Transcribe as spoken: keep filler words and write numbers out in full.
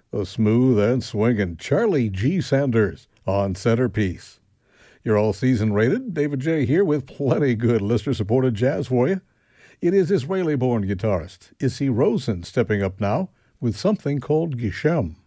A smooth and swinging Charlie G. Sanders on centerpiece. You're all season rated. David J. here with plenty good listener-supported jazz for you. It is Israeli-born guitarist Issi Rosen stepping up now with something called Geshem.